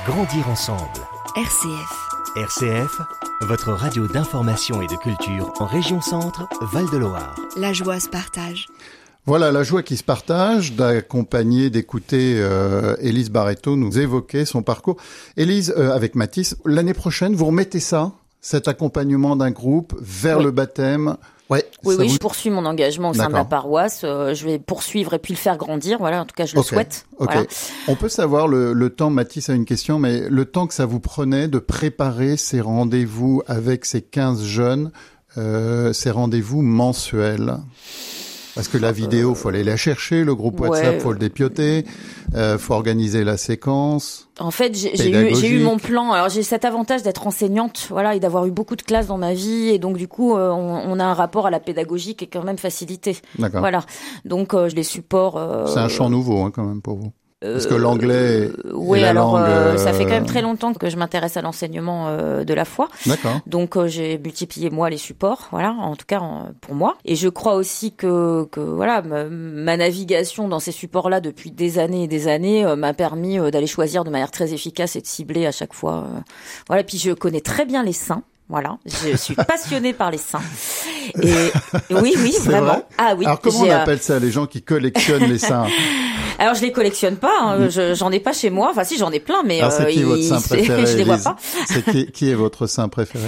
grandir ensemble. RCF. RCF, votre radio d'information et de culture en région Centre, Val-de-Loire. La joie se partage. Voilà, la joie qui se partage, d'accompagner, d'écouter Élise Barreto nous évoquer son parcours. Élise, avec Mathis, l'année prochaine, vous remettez ça, cet accompagnement d'un groupe vers le baptême. Ouais, oui, je poursuis mon engagement au sein de la paroisse. Je vais poursuivre et puis le faire grandir. Voilà, en tout cas, je le souhaite. Ok. Voilà. On peut savoir le temps, Mathis a une question, mais le temps que ça vous prenait de préparer ces rendez-vous avec ces 15 jeunes, ces rendez-vous mensuels? Parce que la vidéo, faut aller la chercher, le groupe WhatsApp, faut le dépioter, faut organiser la séquence. En fait, j'ai eu mon plan. Alors, j'ai cet avantage d'être enseignante, voilà, et d'avoir eu beaucoup de classes dans ma vie, et donc du coup, on a un rapport à la pédagogie qui est quand même facilité. D'accord. Voilà. Donc, je les supporte. C'est un champ nouveau, quand même, pour vous. Parce que l'anglais et la langue... ça fait quand même très longtemps que je m'intéresse à l'enseignement de la foi. D'accord. Donc j'ai multiplié moi les supports, voilà, en tout cas pour moi. Et je crois aussi que voilà, ma navigation dans ces supports-là depuis des années et des années m'a permis d'aller choisir de manière très efficace et de cibler à chaque fois. Voilà, puis je connais très bien les saints. Voilà, je suis passionnée par les saints. Et oui, vraiment. Vrai. Ah oui. Alors comment on appelle ça, les gens qui collectionnent les saints? Alors je les collectionne pas, j'en ai pas chez moi. Enfin si, j'en ai plein, mais c'est qui votre saint préféré? Je les vois pas. C'est qui est votre saint préféré?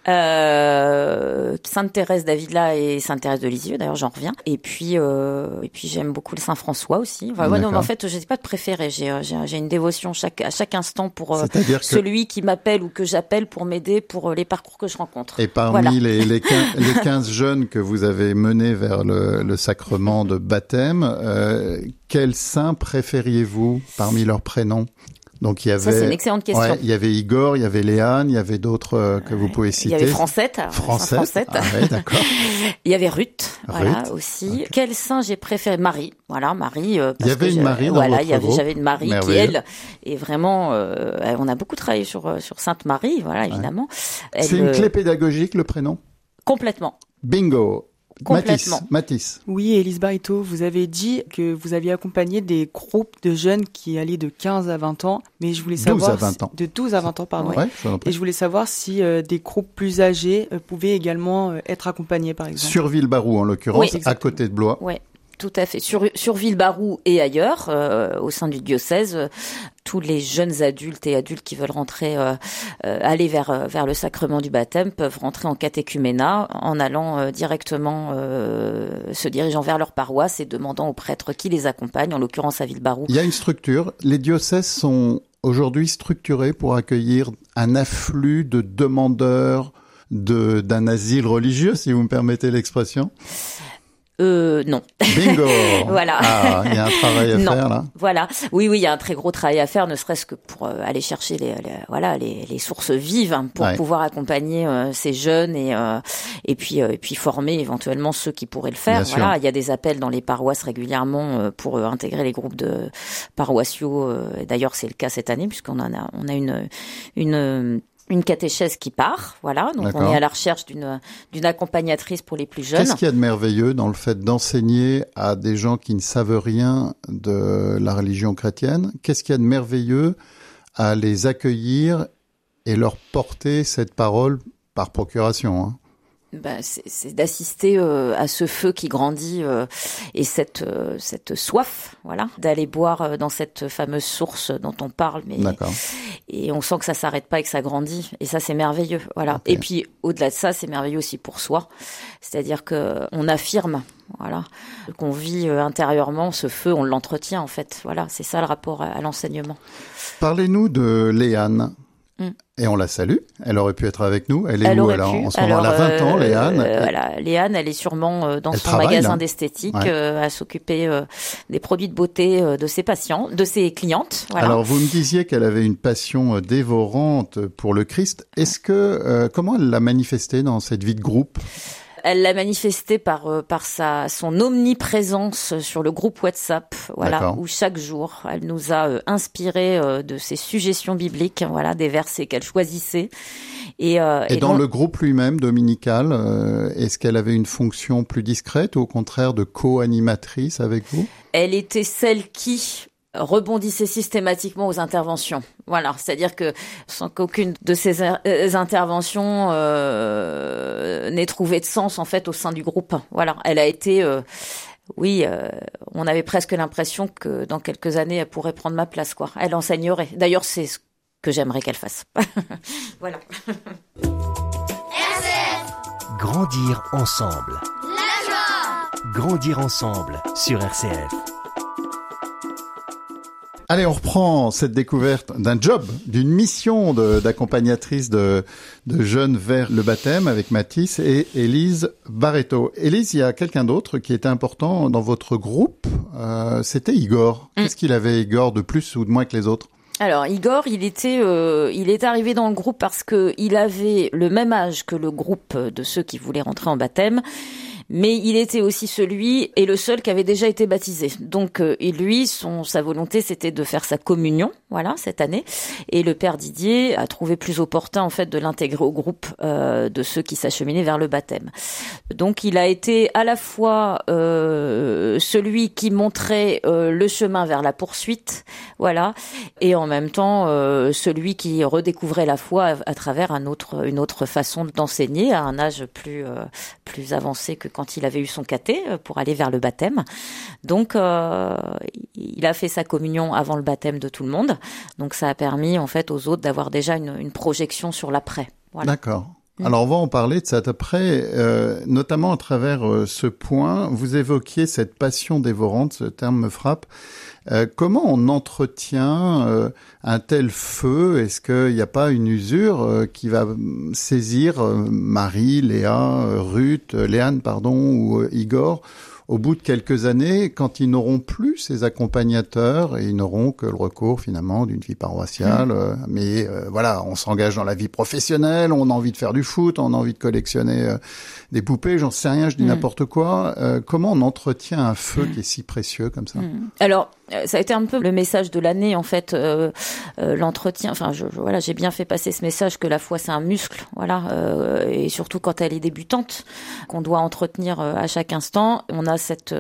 Sainte Thérèse d'Avila et Sainte Thérèse de Lisieux. D'ailleurs, j'en reviens. Et puis j'aime beaucoup le Saint François aussi. Enfin, non, mais en fait, je n'ai pas de préféré. J'ai une dévotion à chaque instant pour celui qui m'appelle ou que j'appelle pour m'aider pour les parcours que je rencontre. Et parmi les 15 jeunes que vous avez menés vers le sacrement de baptême, quel saint préfériez-vous parmi leurs prénoms? Donc il y avait. Ça c'est une excellente question. Ouais, il y avait Igor, il y avait Léane, il y avait d'autres que vous pouvez citer. Il y avait Francette. Francette. Ah ouais, d'accord. Il y avait Ruth, voilà aussi. Okay. Quel saint j'ai préféré? Marie, voilà Marie. Il y avait une Marie dans votre groupe. J'avais une Marie qui elle est vraiment. On a beaucoup travaillé sur Sainte Marie, voilà évidemment. Ouais. C'est une clé pédagogique le prénom? Complètement. Bingo. Complètement. Mathis. Oui, Élise Barreto, vous avez dit que vous aviez accompagné des groupes de jeunes qui allaient de 15 à 20 ans, mais je voulais savoir... 12 à 20 ans. De 12 à 20 ans, pardon. Ouais, et je voulais savoir si des groupes plus âgés pouvaient également être accompagnés, par exemple. Sur Ville-Barou, en l'occurrence, à côté de Blois. Oui, tout à fait. Sur Ville-Barou et ailleurs, au sein du diocèse, tous les jeunes adultes et adultes qui veulent rentrer, aller vers le sacrement du baptême peuvent rentrer en catéchuménat en allant directement se dirigeant vers leur paroisse et demandant aux prêtres qui les accompagnent, en l'occurrence à Ville-Barou. Il y a une structure. Les diocèses sont aujourd'hui structurés pour accueillir un afflux de demandeurs d'un asile religieux, si vous me permettez l'expression. Non. Bingo. Voilà. Ah, il y a un travail à faire là. Voilà. Oui, il y a un très gros travail à faire, ne serait-ce que pour aller chercher les sources vives pour pouvoir accompagner ces jeunes et puis former éventuellement ceux qui pourraient le faire. Bien voilà. sûr. Il y a des appels dans les paroisses régulièrement pour intégrer les groupes de paroissiaux. D'ailleurs, c'est le cas cette année puisqu'on on a une catéchèse qui part, voilà. Donc on est à la recherche d'une accompagnatrice pour les plus jeunes. Qu'est-ce qu'il y a de merveilleux dans le fait d'enseigner à des gens qui ne savent rien de la religion chrétienne? Qu'est-ce qu'il y a de merveilleux à les accueillir et leur porter cette parole par procuration, hein? C'est d'assister à ce feu qui grandit et cette soif, voilà, d'aller boire dans cette fameuse source dont on parle, et on sent que ça s'arrête pas et que ça grandit, et ça c'est merveilleux, voilà. Okay. Et puis au-delà de ça, c'est merveilleux aussi pour soi, c'est-à-dire que on affirme, voilà, qu'on vit intérieurement ce feu, on l'entretient en fait, voilà, c'est ça le rapport à l'enseignement. Parlez-nous de Léane. Et on la salue. Elle aurait pu être avec nous. Elle est où alors en ce moment? Elle a 20 ans, Léane. Voilà, Léane, elle est sûrement dans son magasin d'esthétique à s'occuper des produits de beauté de ses patients, de ses clientes. Voilà. Alors vous me disiez qu'elle avait une passion dévorante pour le Christ. Est-ce que comment elle l'a manifesté dans cette vie de groupe? Elle l'a manifesté par son omniprésence sur le groupe WhatsApp, voilà, où chaque jour elle nous a inspiré de ses suggestions bibliques, voilà, des versets qu'elle choisissait. Et dans le groupe lui-même dominical, est-ce qu'elle avait une fonction plus discrète ou au contraire de co-animatrice avec vous? Elle était celle qui rebondissait systématiquement aux interventions. Voilà, c'est-à-dire que sans qu'aucune de ces interventions n'ait trouvé de sens en fait au sein du groupe. Voilà, elle a été on avait presque l'impression que dans quelques années elle pourrait prendre ma place quoi. Elle enseignerait. D'ailleurs, c'est ce que j'aimerais qu'elle fasse. Voilà. RCF. Grandir ensemble. La joie. Grandir ensemble sur RCF. Allez, on reprend cette découverte d'un job, d'une mission d'accompagnatrice de jeunes vers le baptême avec Mathis et Élise Barreto. Élise, il y a quelqu'un d'autre qui était important dans votre groupe, c'était Igor. Qu'est-ce qu'il avait, Igor, de plus ou de moins que les autres ? Alors Igor, il est arrivé dans le groupe parce que il avait le même âge que le groupe de ceux qui voulaient rentrer en baptême. Mais il était aussi celui et le seul qui avait déjà été baptisé. Donc, sa volonté, c'était de faire sa communion, voilà, cette année. Et le père Didier a trouvé plus opportun, en fait, de l'intégrer au groupe de ceux qui s'acheminaient vers le baptême. Donc, il a été à la fois celui qui montrait le chemin vers la poursuite, voilà, et en même temps celui qui redécouvrait la foi à travers une autre façon d'enseigner à un âge plus avancé que quand il avait eu son caté pour aller vers le baptême. Donc, il a fait sa communion avant le baptême de tout le monde. Donc, ça a permis, en fait, aux autres d'avoir déjà une projection sur l'après. Voilà. D'accord. Alors, on va en parler de cet après, notamment à travers ce point. Vous évoquiez cette passion dévorante, ce terme me frappe. Comment on entretient un tel feu ? Est-ce qu'il n'y a pas une usure qui va saisir Marie, Léane, ou Igor au bout de quelques années, quand ils n'auront plus ces accompagnateurs et ils n'auront que le recours finalement d'une vie paroissiale, mais voilà, on s'engage dans la vie professionnelle, on a envie de faire du foot, on a envie de collectionner des poupées, j'en sais rien, je dis n'importe quoi. Comment on entretient un feu qui est si précieux comme ça ? Alors, ça a été un peu le message de l'année en fait, l'entretien. Enfin, j'ai bien fait passer ce message que la foi c'est un muscle, voilà, et surtout quand elle est débutante, qu'on doit entretenir à chaque instant. On a cette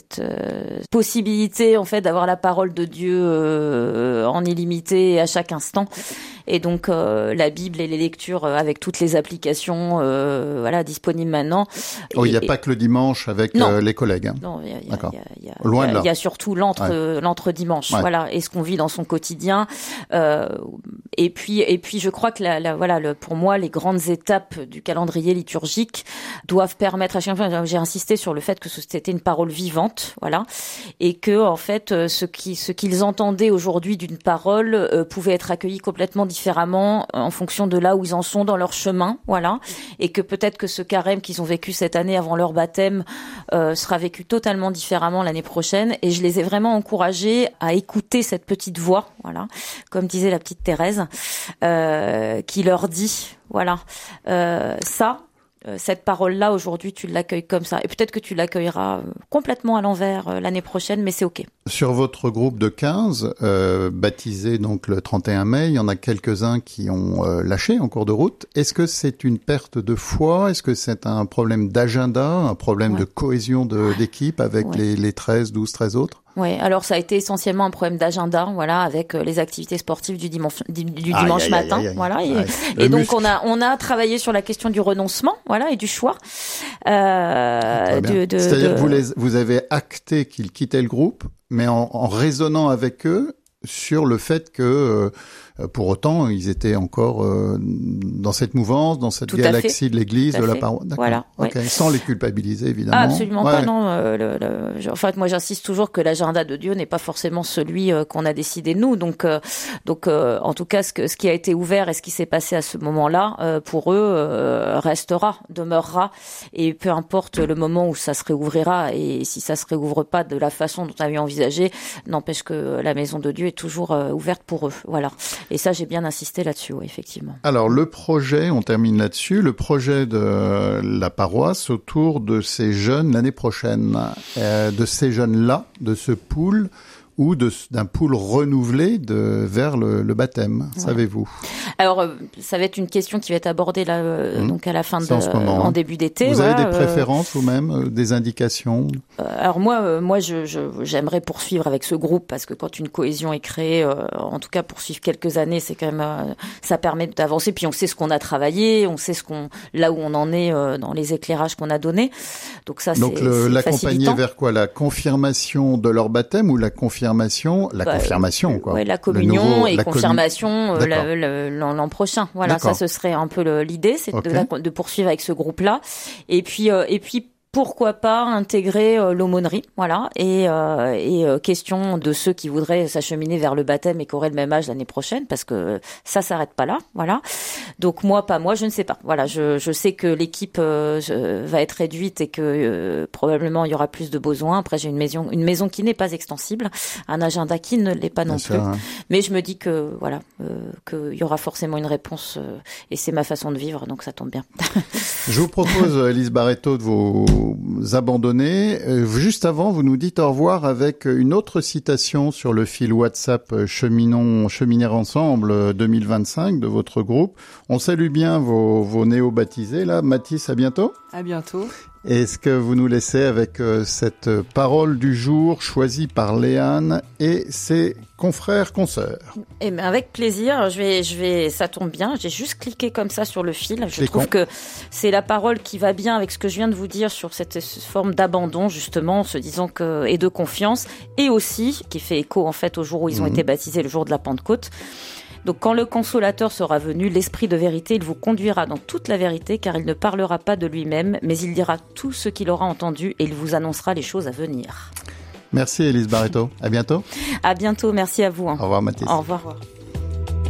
possibilité en fait d'avoir la parole de Dieu en illimité à chaque instant. Et donc la Bible et les lectures avec toutes les applications disponibles maintenant. Oh, il n'y a pas que le dimanche avec les collègues. Hein. Non, Loin de là. Il y a surtout l'entre-dimanche, voilà, et ce qu'on vit dans son quotidien. Et puis je crois que pour moi, les grandes étapes du calendrier liturgique doivent permettre à chacun. J'ai insisté sur le fait que c'était une parole vivante, voilà, et que en fait, ce qu'ils entendaient aujourd'hui d'une parole pouvait être accueilli complètement différemment en fonction de là où ils en sont dans leur chemin, voilà, et que peut-être que ce carême qu'ils ont vécu cette année avant leur baptême sera vécu totalement différemment l'année prochaine. Et je les ai vraiment encouragés à écouter cette petite voix, voilà, comme disait la petite Thérèse, qui leur dit, voilà, cette parole-là, aujourd'hui, tu l'accueilles comme ça. Et peut-être que tu l'accueilleras complètement à l'envers l'année prochaine, mais c'est OK. Sur votre groupe de 15, baptisé donc le 31 mai, il y en a quelques-uns qui ont lâché en cours de route. Est-ce que c'est une perte de foi ? Est-ce que c'est un problème d'agenda, un problème de cohésion d'équipe avec les 13 autres ? Oui, alors ça a été essentiellement un problème d'agenda, voilà, avec les activités sportives du dimanche matin, voilà. Et donc on a travaillé sur la question du renoncement, voilà, et du choix. C'est-à-dire que vous avez acté qu'ils quittaient le groupe, mais en raisonnant avec eux sur le fait que pour autant ils étaient encore dans cette mouvance, dans cette galaxie de l'Église, de la parole. Voilà, okay. Sans les culpabiliser évidemment. Absolument pas, non. En fait, moi j'insiste toujours que l'agenda de Dieu n'est pas forcément celui qu'on a décidé nous. Donc en tout cas, ce qui a été ouvert et ce qui s'est passé à ce moment-là, pour eux, demeurera. Et peu importe le moment où ça se réouvrira, et si ça se réouvre pas de la façon dont on avait envisagé, n'empêche que la maison de Dieu est toujours ouverte pour eux. Voilà. Et ça, j'ai bien insisté là-dessus, oui, effectivement. Alors, le projet, on termine là-dessus, le projet de la paroisse autour de ces jeunes l'année prochaine, de ces jeunes-là, de ce pool, ou d'un pool renouvelé vers le baptême, savez-vous? Alors, ça va être une question qui va être abordée là, donc à la fin en début d'été. Vous avez des préférences vous-même, des indications? Alors moi, j'aimerais poursuivre avec ce groupe parce que quand une cohésion est créée, en tout cas poursuivre quelques années, c'est quand même, ça permet d'avancer. Puis on sait ce qu'on a travaillé, on sait là où on en est dans les éclairages qu'on a donnés. Donc ça, donc l'accompagner vers quoi? La confirmation de leur baptême ou la confirmation quoi. Ouais, la communion et confirmation l'an prochain. Voilà, ça ce serait un peu l'idée, c'est de poursuivre avec ce groupe-là. Et puis pourquoi pas intégrer l'aumônerie, voilà, et question de ceux qui voudraient s'acheminer vers le baptême et qui auraient le même âge l'année prochaine, parce que ça s'arrête pas là, voilà. Donc moi, je ne sais pas. Voilà, je sais que l'équipe va être réduite et que probablement il y aura plus de besoins. Après, j'ai une maison qui n'est pas extensible, un agenda qui ne l'est pas non plus. Mais je me dis que voilà, qu'il y aura forcément une réponse et c'est ma façon de vivre, donc ça tombe bien. Je vous propose, Elise Barreto, de vous abandonner. Juste avant, vous nous dites au revoir avec une autre citation sur le fil WhatsApp Cheminer ensemble 2025 de votre groupe. On salue bien vos néo-baptisés là. Mathis, à bientôt. À bientôt. Est-ce que vous nous laissez avec cette parole du jour choisie par Léane et ses confrères, consoeurs? Eh ben avec plaisir. Ça tombe bien. J'ai juste cliqué comme ça sur le fil. Je trouve que c'est la parole qui va bien avec ce que je viens de vous dire sur cette forme d'abandon, justement, se disant et de confiance, et aussi qui fait écho en fait au jour où ils ont été baptisés, le jour de la Pentecôte. Donc quand le consolateur sera venu, l'esprit de vérité, il vous conduira dans toute la vérité, car il ne parlera pas de lui-même, mais il dira tout ce qu'il aura entendu et il vous annoncera les choses à venir. Merci Elise Barreto. À bientôt. À bientôt, merci à vous. Au revoir Mathis. Au revoir.